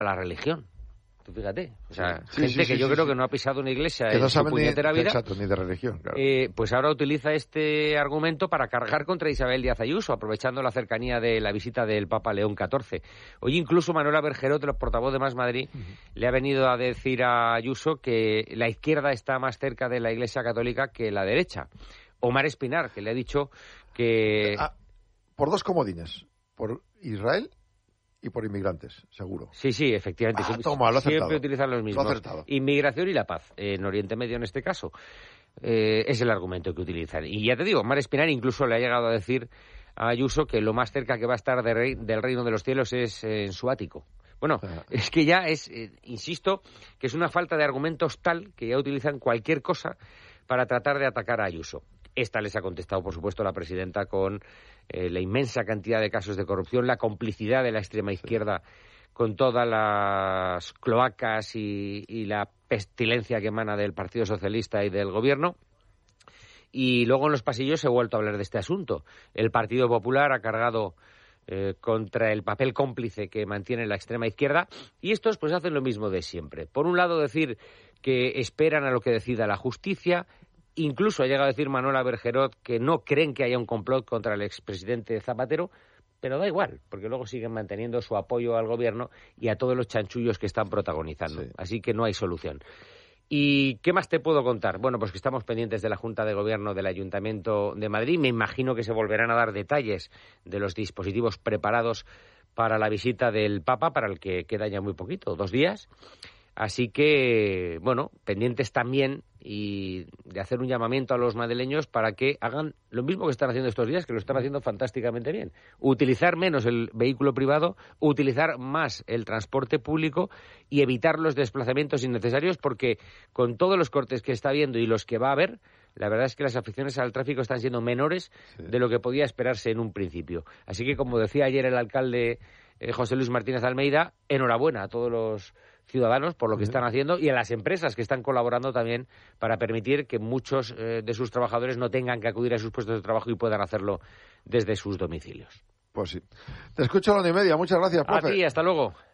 la religión. Tú fíjate, o sea, gente que yo creo que no ha pisado una iglesia en su puñetera vida, exacto, ni de religión, claro. Pues ahora utiliza este argumento para cargar contra Isabel Díaz Ayuso, aprovechando la cercanía de la visita del Papa León XIV. Hoy incluso Manuela Bergerot, el portavoz de Más Madrid, le ha venido a decir a Ayuso que la izquierda está más cerca de la Iglesia Católica que la derecha. Omar Espinar, que le ha dicho que... por dos comodines, por Israel y por inmigrantes, seguro. Sí, efectivamente. Siempre utilizan los mismos. Inmigración y la paz, en Oriente Medio en este caso. Es el argumento que utilizan. Y ya te digo, Omar Espinar incluso le ha llegado a decir a Ayuso que lo más cerca que va a estar del reino de los cielos es en su ático. Bueno, es que ya es, insisto, que es una falta de argumentos tal que ya utilizan cualquier cosa para tratar de atacar a Ayuso. Esta les ha contestado, por supuesto, la presidenta con la inmensa cantidad de casos de corrupción, la complicidad de la extrema izquierda con todas las cloacas y la pestilencia que emana del Partido Socialista y del Gobierno. Y luego en los pasillos se ha vuelto a hablar de este asunto. El Partido Popular ha cargado contra el papel cómplice que mantiene la extrema izquierda y estos pues hacen lo mismo de siempre. Por un lado decir que esperan a lo que decida la justicia. Incluso ha llegado a decir Manuela Bergerot que no creen que haya un complot contra el expresidente Zapatero, pero da igual, porque luego siguen manteniendo su apoyo al gobierno y a todos los chanchullos que están protagonizando. Así que no hay solución. ¿Y qué más te puedo contar? Bueno, pues que estamos pendientes de la Junta de Gobierno del Ayuntamiento de Madrid. Me imagino que se volverán a dar detalles de los dispositivos preparados para la visita del Papa, para el que queda ya muy poquito, 2 días. Así que, bueno, pendientes también y de hacer un llamamiento a los madrileños para que hagan lo mismo que están haciendo estos días, que lo están haciendo fantásticamente bien. Utilizar menos el vehículo privado, utilizar más el transporte público y evitar los desplazamientos innecesarios, porque con todos los cortes que está habiendo y los que va a haber, la verdad es que las afecciones al tráfico están siendo menores de lo que podía esperarse en un principio. Así que, como decía ayer el alcalde José Luis Martínez Almeida, enhorabuena a todos los ciudadanos por lo que están haciendo y a las empresas que están colaborando también para permitir que muchos de sus trabajadores no tengan que acudir a sus puestos de trabajo y puedan hacerlo desde sus domicilios. Pues sí. Te escucho a la 1:30. Muchas gracias, profe. A ti, hasta luego.